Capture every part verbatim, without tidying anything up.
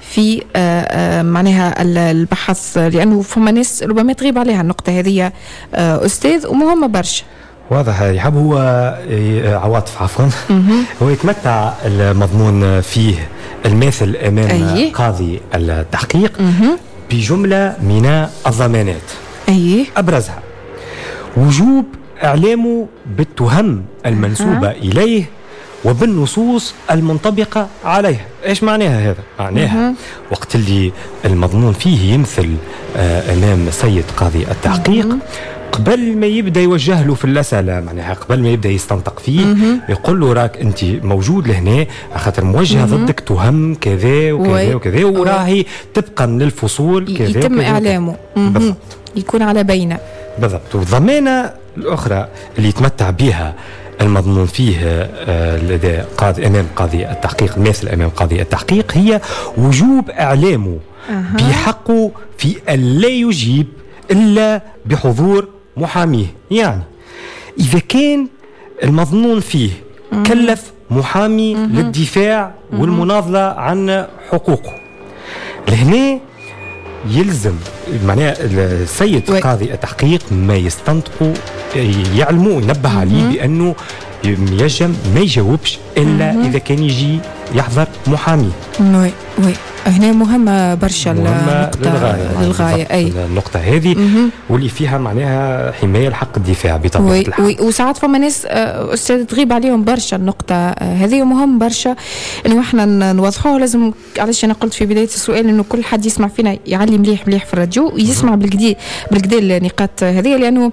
في معناها البحث، لأنه فما ناس ربما تغيب عليها النقطة هذه أستاذ ومهمة برشا. واضح يحب هو عواطف عفوا هو يتمتع المضمون فيه الماثل أمام أيه؟ قاضي التحقيق أه؟ بجملة من الضمانات أيه؟ أبرزها وجوب إعلامه بالتهم المنسوبة أه؟ إليه وبالنصوص المنطبقة عليها. إيش معناها هذا؟ معناها أه؟ وقت اللي المضمون فيه يمثل أمام سيد قاضي التحقيق أه؟ قبل ما يبدأ يوجه له في الأسئلة، معناها قبل ما يبدأ يستنطق فيه م-م. يقول له راك أنت موجود لهنا خاطر موجه م-م. ضدك تهم كذا وكذا وكذا وراهي طبقا للفصول كذا يتم وكذا إعلامه يكون على بينة بالضبط. والضمانة الأخرى اللي يتمتع بها المضمون فيه لدى قاضي أمام قاضي التحقيق الماثل أمام قاضي التحقيق هي وجوب إعلامه أه. بحقه في أن لا يجيب إلا بحضور محاميه. يعني إذا كان المظنون فيه مم. كلف محامي مم. للدفاع مم. والمناضلة عن حقوقه، لهنا يلزم معناها السيد قاضي التحقيق ما يستنطقوا يعلموا ينبه عليه بأنه يجم ما يجاوبش إلا مم. إذا كان يجي يحضر محامي. وي وي هنا مهمة برشا النقطة للغاية, للغاية أي النقطة هذه مم. واللي فيها معناها حماية الحق الدفاع بطبيعة الحال. وساعات فما ناس أستاذ تغيب عليهم برشا النقطة هذه، ومهم برشا إنه إحنا نوضحوها. لازم علاش أنا قلت في بداية السؤال إنه كل حد يسمع فينا يعلي مليح مليح في الراديو ويسمع بالكدي بالكدي النقاط هذه، لأنه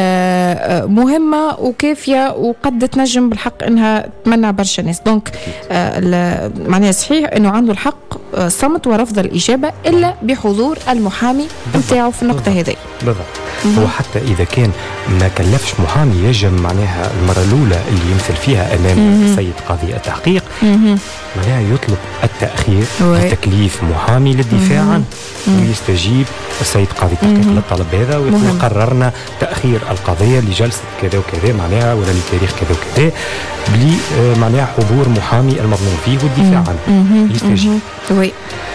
مهمة وكافية وقد تنجم بالحق إنها تمنع برشا ناس. دونك معناها صحيح إنه عنده الحق صمت ورفض الإجابة إلا بحضور المحامي بتاعه في النقطة هذه. بالضبط. هو حتى إذا كان ما كلفش محامي يجب معناها المرة الأولى اللي يمثل فيها أمام مم. السيد قاضي التحقيق مم. معناها يطلب التأخير بتكليف محامي للدفاع عنه ويستجيب السيد قاضي التحقيق للطلب هذا ويقول قررنا تأخير القضية لجلسة كذا وكذا معناها ولا لتاريخ كذا وكذا بلي معناها حضور محامي المضمون فيه والدفاع عنه يستجيب. وي.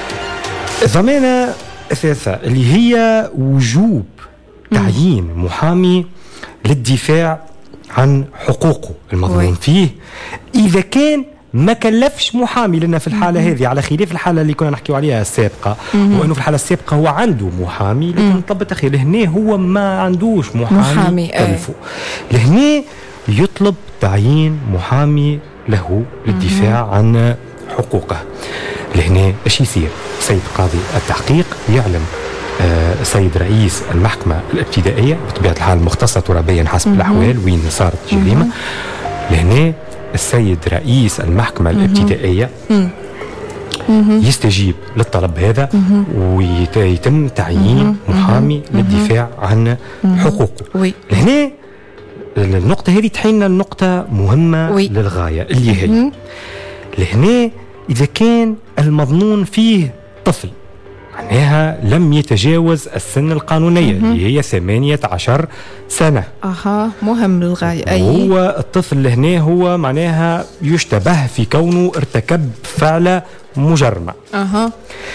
الضمانة الثالثة اللي هي وجوب تعيين محامي للدفاع عن حقوقه المضمون فيه إذا كان ما كلفش محامي. لنا في الحالة هذه على خلاف الحالة اللي كنا نحكيو عليها السابقة وأنه في الحالة السابقة هو عنده محامي لكن طلب التأخير. لهنا هو ما عندوش محامي, محامي كلفه لهنا يطلب تعيين محامي له للدفاع عن حقوقه. لهنا ايش يصير؟ سيد قاضي التحقيق يعلم آه سيد رئيس المحكمة الابتدائية بطبيعة الحال مختصة ترابيا حسب الأحوال وين صارت الجريمة. لهنا السيد رئيس المحكمة الابتدائية يستجيب للطلب هذا ويتم تعيين محامي للدفاع عن حقوقه. لهنا النقطة هذه تحيلنا النقطة مهمة للغاية اللي هي لهنا إذا كان المضمون فيه طفل معناها لم يتجاوز السن القانونية اللي هي ثمانية عشر سنة. أها مهم للغاية. أي هو الطفل هنا هو معناها يشتبه في كونه ارتكب فعل مجرمة. أها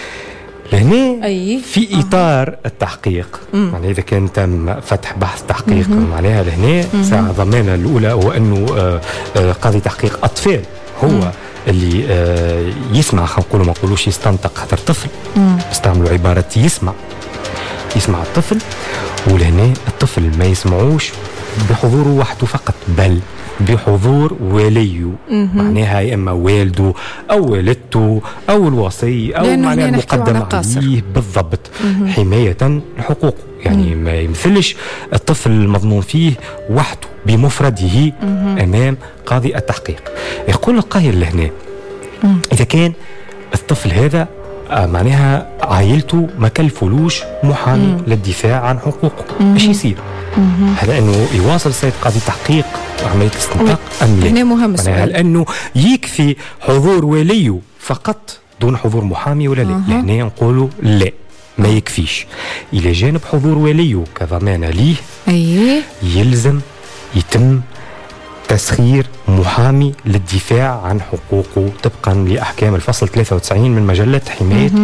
لهنا أي. في إطار أه. التحقيق يعني إذا كان تم فتح بحث تحقيق معناها لهنا ساعة ضمانة الأولى هو أنه آه آه قاضي تحقيق أطفال هو مم. اللي آه يسمع خلينا نقولوا ما نقولوش يستنطق خاطر طفل استعملوا عبارة يسمع يسمع الطفل. ولهنا الطفل ما يسمعوش بحضوره وحده فقط بل بحضور وليه معناها يا اما والده او والدته او الوصي او معناها المقدم عليه بالضبط حماية لحقوقه. يعني ما يمثلش الطفل المضمون فيه وحده بمفرده امام قاضي التحقيق. يقول القائل لهنا اذا كان الطفل هذا معناها عائلته ما كلفلوش محامي مم. للدفاع عن حقوقه ايش يصير؟ هل انه يواصل السيد قاضي التحقيق عمليه الاستنطاق ام لا؟ هنا مهم السؤال. لانه يكفي حضور وليه فقط دون حضور محامي ولا لا؟ أه. لهنا نقولوا لا ما يكفيش. الى جانب حضور وليه كضمانه ليه أيه. يلزم يتم تسخير محامي للدفاع عن حقوقه طبقا لأحكام الفصل ثلاثة وتسعين من مجلة حماية